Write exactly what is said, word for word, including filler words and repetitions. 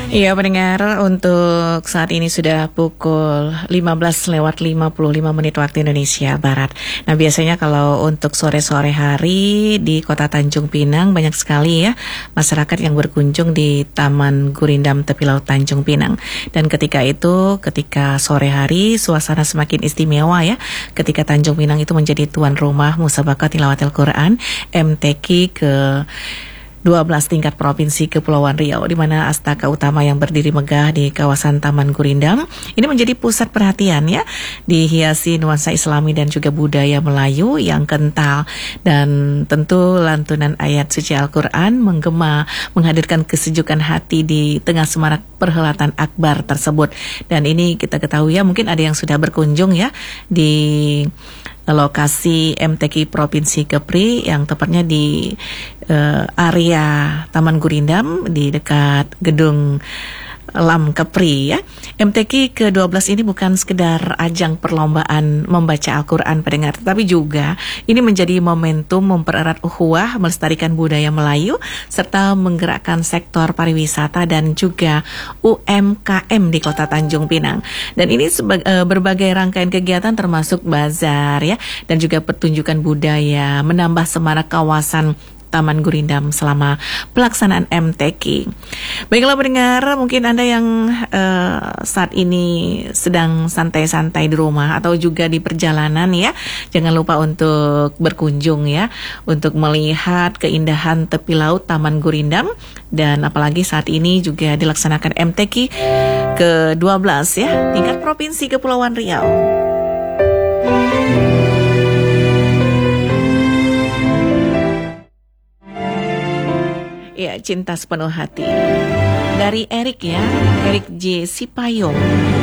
Iya pendengar, untuk saat ini sudah pukul lima belas lewat lima puluh lima menit waktu Indonesia Barat. Nah biasanya kalau untuk sore-sore hari di kota Tanjung Pinang banyak sekali ya masyarakat yang berkunjung di Taman Gurindam Tepi Laut Tanjung Pinang. Dan ketika itu, ketika sore hari suasana semakin istimewa ya, ketika Tanjung Pinang itu menjadi tuan rumah Musabaqah Tilawatil Quran M T Q ke dua belas tingkat Provinsi Kepulauan Riau, di mana astaka utama yang berdiri megah di kawasan Taman Gurindam ini menjadi pusat perhatian ya, dihiasi nuansa Islami dan juga budaya Melayu yang kental, dan tentu lantunan ayat suci Al-Quran menggema menghadirkan kesejukan hati di tengah semarak perhelatan akbar tersebut. Dan ini kita ketahui ya, mungkin ada yang sudah berkunjung ya di lokasi M T Q Provinsi Kepri yang tepatnya di uh, area Taman Gurindam di dekat gedung Lam Kepri ya. M T Q ke dua belas ini bukan sekedar ajang perlombaan membaca Al-Quran pendengar, tetapi juga ini menjadi momentum mempererat ukhuwah, melestarikan budaya Melayu, serta menggerakkan sektor pariwisata dan juga U M K M di kota Tanjung Pinang. Dan ini seba- e, berbagai rangkaian kegiatan termasuk bazar ya, dan juga pertunjukan budaya, menambah semarak kawasan Taman Gurindam selama pelaksanaan M T Q. Baiklah pendengar, mungkin Anda yang uh, saat ini sedang santai-santai di rumah atau juga di perjalanan ya, jangan lupa untuk berkunjung ya, untuk melihat keindahan tepi laut Taman Gurindam. Dan apalagi saat ini juga dilaksanakan M T Q ke dua belas ya, tingkat Provinsi Kepulauan Riau. Ya, cinta sepenuh hati dari Erik ya, Erik J Sipayung.